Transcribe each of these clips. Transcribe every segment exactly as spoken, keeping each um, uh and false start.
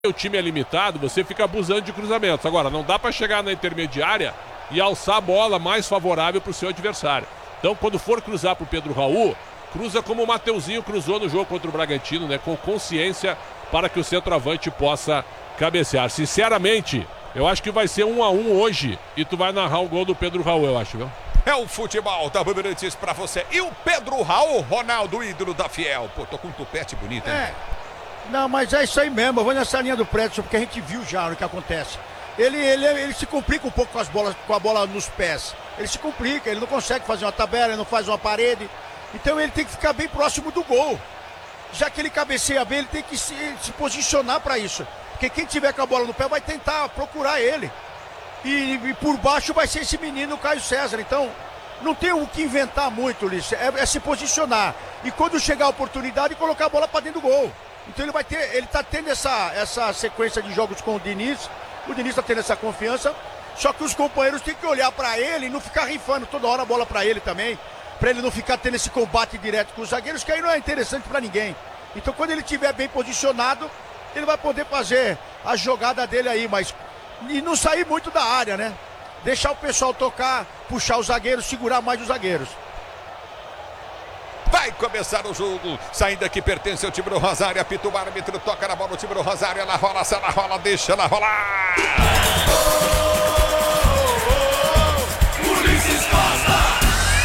O time é limitado, você fica abusando de cruzamentos. Agora, não dá para chegar na intermediária e alçar a bola mais favorável para o seu adversário. Então, quando for cruzar para o Pedro Raul, cruza como o Mateuzinho cruzou no jogo contra o Bragantino, né? Com consciência para que o centroavante possa cabecear. Sinceramente, eu acho que vai ser um a um hoje e tu vai narrar o gol do Pedro Raul, eu acho, viu? É o futebol da Bandeirantes pra você. E o Pedro Raul, Ronaldo, ídolo da Fiel. Pô, tô com um tupete bonito, hein? É. Não, mas é isso aí mesmo. Eu vou nessa linha do prédio, porque a gente viu já o que acontece. Ele, ele, ele se complica um pouco com as bolas, com a bola nos pés. Ele se complica, ele não consegue fazer uma tabela, ele não faz uma parede. Então ele tem que ficar bem próximo do gol. Já que ele cabeceia bem, ele tem que se, se posicionar para isso. Porque quem tiver com a bola no pé vai tentar procurar ele. E, e por baixo vai ser esse menino, o Caio César. Então, não tem o que inventar muito, Ulisses. É, é se posicionar. E quando chegar a oportunidade, colocar a bola para dentro do gol. Então ele vai ter, ele tá tendo essa, essa sequência de jogos com o Diniz. O Diniz tá tendo essa confiança. Só que os companheiros têm que olhar para ele e não ficar rifando toda hora a bola para ele também. Para ele não ficar tendo esse combate direto com os zagueiros, que aí não é interessante para ninguém. Então quando ele estiver bem posicionado, ele vai poder fazer a jogada dele aí, mas e não sair muito da área, né? Deixar o pessoal tocar, puxar os zagueiros, segurar mais os zagueiros. Vai começar o jogo, saindo aqui pertence ao time do Rosário, apita o árbitro, toca na bola o time do Rosário, ela rola, se ela rola, deixa ela rolar. Ulisses Costa!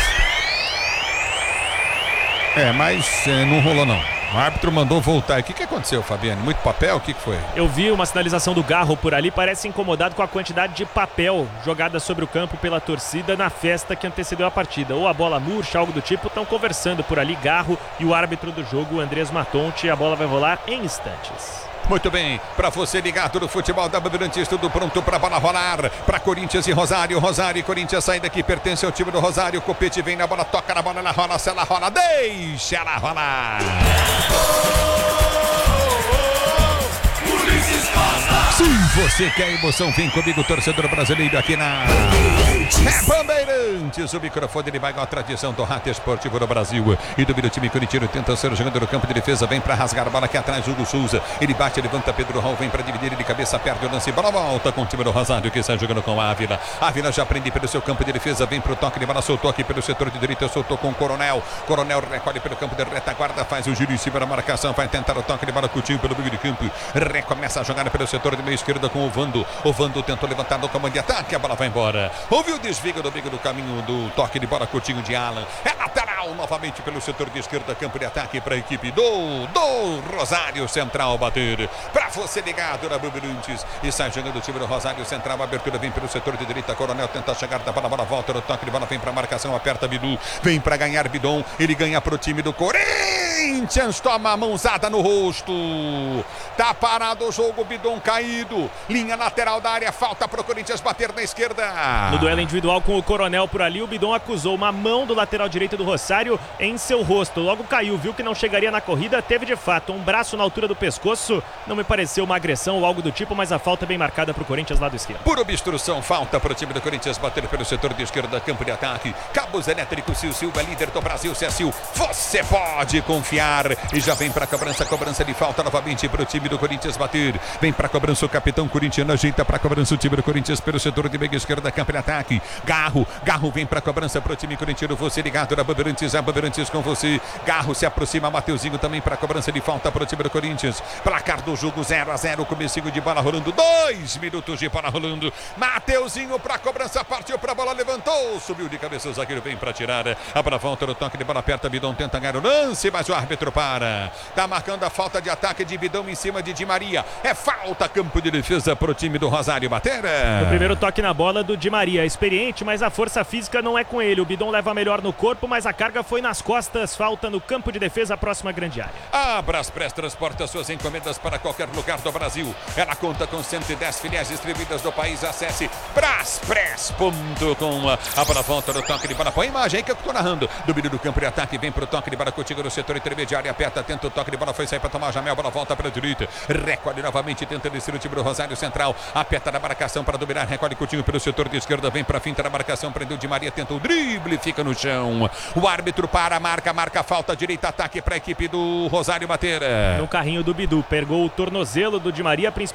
É, mas é, não rolou não. O árbitro mandou voltar. O que, que aconteceu, Fabiano? Muito papel? O que, que foi? Eu vi uma sinalização do Garro por ali, parece incomodado com a quantidade de papel jogada sobre o campo pela torcida na festa que antecedeu a partida. Ou a bola murcha, algo do tipo, estão conversando por ali, Garro e o árbitro do jogo, Andrés Matonte. A bola vai rolar em instantes. Muito bem, para você ligado no futebol da Bandeirantes, tudo pronto para a bola rolar, para Corinthians e Rosário, Rosário e Corinthians, sai daqui, pertence ao time do Rosário, Copete vem na bola, toca na bola, ela rola, se ela rola, deixa ela rolar. Ulisses Costa! Se você quer emoção, vem comigo, torcedor brasileiro, aqui na É Bandeirantes, o microfone ele vai com a tradição do Rádio Esportivo do Brasil e do meu time corintiano, tenta ser jogando no campo de defesa, vem para rasgar a bola aqui atrás, Hugo Souza, ele bate, levanta, Pedro Raul, vem para dividir, ele cabeça, perde o lance, bola volta com o time do Rosário, que está jogando com a Ávila, Ávila já prende pelo seu campo de defesa, vem para o toque de bola, soltou aqui pelo setor de direita, soltou com o Coronel, Coronel recolhe pelo campo de retaguarda, faz o giro em cima da marcação, vai tentar o toque de bola, Coutinho pelo meio de campo, recomeça a jogada pelo setor de meio esquerda com o Vando, o Vando tentou levantar no comando de ataque, a bola vai embora, houve o desvio do meio do caminho do toque de bola, Coutinho de Alan, é lateral novamente pelo setor de esquerda, campo de ataque para a equipe do, do Rosário Central bater, para você ligado na Bandeirantes, e sai jogando o time do Rosário Central, a abertura vem pelo setor de direita, Coronel tenta chegar da bola, bola volta no toque de bola, vem para marcação, aperta Bidu, vem para ganhar Bidon, ele ganha pro time do Corinthians, toma a mãozada no rosto, tá parado o jogo, Bidon caído, linha lateral da área, falta pro Corinthians bater na esquerda. No duelo individual com o Coronel por ali, o Bidon acusou uma mão do lateral direito do Rosário em seu rosto, logo caiu, viu que não chegaria na corrida, teve de fato um braço na altura do pescoço, não me pareceu uma agressão ou algo do tipo, mas a falta é bem marcada pro Corinthians lado esquerdo. Por obstrução, falta pro time do Corinthians bater pelo setor de esquerda, campo de ataque, cabos elétricos, Sil Silva, líder do Brasil, Cecil, você pode confiar, e já vem pra cobrança, cobrança de falta novamente pro time do Corinthians bater, vem pra cobrança o capitão corintiano, ajeita pra cobrança o time do Corinthians pelo setor de meio esquerda, campo de ataque, Garro, Garro vem pra cobrança pro time corintiano, você ligado na Bandeirantes, a Bandeirantes com você, Garro se aproxima, Mateuzinho também pra cobrança de falta pro time do Corinthians, placar do jogo zero a zero, comecinho de bola rolando, dois minutos de bola rolando, Mateuzinho pra cobrança, partiu pra bola, levantou, subiu de cabeça, o zagueiro vem pra tirar, a bola volta no toque de bola, aperta, Bidon tenta ganhar o lance, mas o árbitro para, tá marcando a falta de ataque de Bidon em cima de Di Maria, é falta, campo de defesa pro time do Rosário bater. O primeiro toque na bola do Di Maria, experiente, mas a força física não é com ele, o Bidon leva melhor no corpo, mas a carga foi nas costas, falta no campo de defesa, a próxima grande área. A Braspress transporta suas encomendas para qualquer lugar do Brasil, ela conta com cento e dez filiais distribuídas do país, acesse braspress ponto com. A bola volta no toque de bola, põe a imagem aí que eu tô narrando, domínio do campo de ataque, vem pro toque de bola, contigo no setor intermediário, aperta, tenta o toque de bola, foi sair para tomar Jamel, a bola volta para a direita, frente. Recolhe novamente, tenta descer o time do Rosário Central. Aperta na marcação para dominar. Recolhe Coutinho pelo setor de esquerda. Vem para finta na marcação. Prendeu Di Maria, tenta o drible, fica no chão. O árbitro para, marca, marca falta. Direita, ataque para a equipe do Rosário bater. No carrinho do Bidu, pegou o tornozelo do Di Maria, principalmente